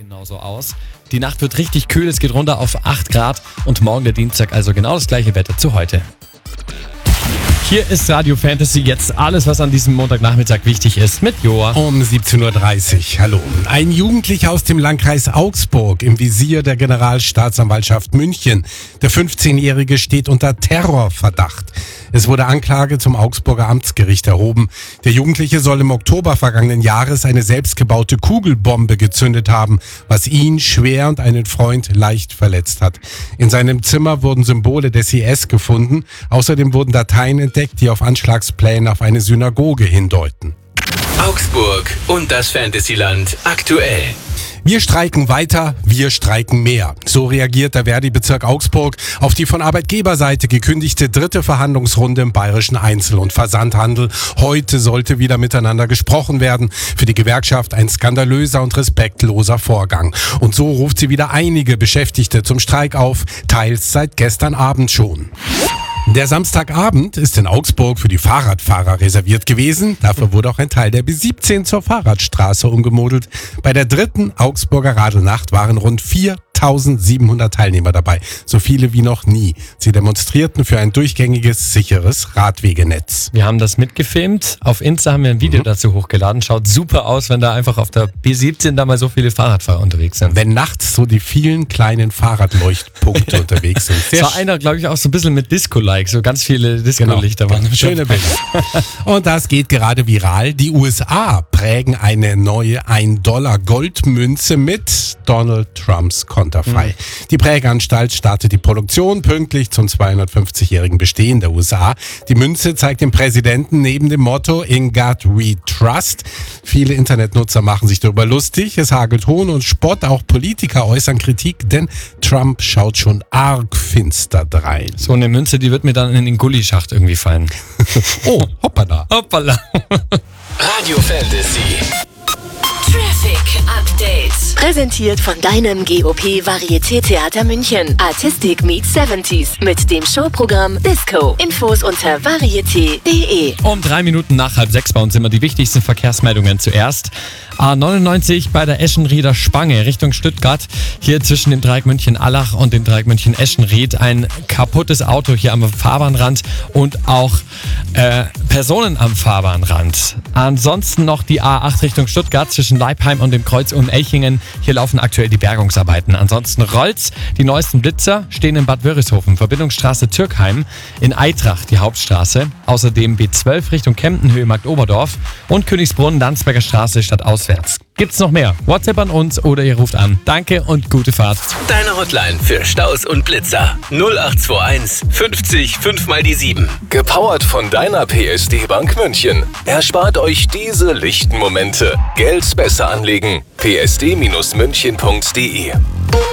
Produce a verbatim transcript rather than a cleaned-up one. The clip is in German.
genauso aus. Die Nacht wird richtig kühl, es geht runter auf acht Grad und morgen der Dienstag also genau das gleiche Wetter zu heute. Hier ist Radio Fantasy, jetzt alles, was an diesem Montagnachmittag wichtig ist, mit Joa. Um siebzehn Uhr dreißig, hallo. Ein Jugendlicher aus dem Landkreis Augsburg im Visier der Generalstaatsanwaltschaft München. Der fünfzehnjährige steht unter Terrorverdacht. Es wurde Anklage zum Augsburger Amtsgericht erhoben. Der Jugendliche soll im Oktober vergangenen Jahres eine selbstgebaute Kugelbombe gezündet haben, was ihn schwer und einen Freund leicht verletzt hat. In seinem Zimmer wurden Symbole des I S gefunden. Außerdem wurden Dateien entdeckt, die auf Anschlagspläne auf eine Synagoge hindeuten. Augsburg und das Fantasyland aktuell. Wir streiken weiter, wir streiken mehr. So reagiert der Verdi-Bezirk Augsburg auf die von Arbeitgeberseite gekündigte dritte Verhandlungsrunde im bayerischen Einzel- und Versandhandel. Heute sollte wieder miteinander gesprochen werden. Für die Gewerkschaft ein skandalöser und respektloser Vorgang. Und so ruft sie wieder einige Beschäftigte zum Streik auf, teils seit gestern Abend schon. Der Samstagabend ist in Augsburg für die Fahrradfahrer reserviert gewesen. Dafür wurde auch ein Teil der B siebzehn zur Fahrradstraße umgemodelt. Bei der dritten Augsburger Radelnacht waren rund viertausendsiebenhundert Teilnehmer dabei. So viele wie noch nie. Sie demonstrierten für ein durchgängiges, sicheres Radwegenetz. Wir haben das mitgefilmt. Auf Insta haben wir ein Video mhm. dazu hochgeladen. Schaut super aus, wenn da einfach auf der B siebzehn da mal so viele Fahrradfahrer unterwegs sind. Wenn nachts so die vielen kleinen Fahrradleuchtpunkte unterwegs sind. Es war einer, glaube ich, auch so ein bisschen mit Disco-like. So ganz viele Disco-Lichter genau. waren. Schöne Bilder. Und das geht gerade viral. Die U S A prägen eine neue ein Dollar Goldmünze mit Donald Trumps konterfei. Mhm. Die Prägeanstalt startet die Produktion pünktlich zum zweihundertfünfzigjährigen Bestehen der U S A. Die Münze zeigt den Präsidenten neben dem Motto In God We Trust. Viele Internetnutzer machen sich darüber lustig. Es hagelt Hohn und Spott. Auch Politiker äußern Kritik, denn Trump schaut schon arg finster drein. So eine Münze, die wird mir dann in den Gullischacht irgendwie fallen. Oh, hoppala. Hoppala. Radio Fantasy. Traffic Update. Präsentiert von deinem G O P Varieté-Theater München. Artistic meets siebziger mit dem Showprogramm Disco. Infos unter varieté punkt de. Um drei Minuten nach halb sechs bei uns immer die wichtigsten Verkehrsmeldungen zuerst. A neunundneunzig bei der Eschenrieder Spange Richtung Stuttgart. Hier zwischen dem Dreieck München-Allach und dem Dreieck München-Eschenried ein kaputtes Auto hier am Fahrbahnrand und auch äh, Personen am Fahrbahnrand. Ansonsten noch die A acht Richtung Stuttgart zwischen Leipheim und dem Kreuz Ulm-Elchingen. Hier laufen aktuell die Bergungsarbeiten. Ansonsten rollt's. Die neuesten Blitzer stehen in Bad Wörishofen, Verbindungsstraße Türkheim, in Eitrach die Hauptstraße. Außerdem B zwölf Richtung Kemptenhöhe Marktoberdorf und Königsbrunn, Landsberger Straße statt auswärts. Gibt's noch mehr? WhatsApp an uns oder ihr ruft an. Danke und gute Fahrt. Deine Hotline für Staus und Blitzer. null acht zwei eins fünfzig fünf mal die sieben. Gepowert von deiner P S D Bank München. Erspart euch diese lichten Momente. Geld besser anlegen. p s d Bindestrich münchen punkt de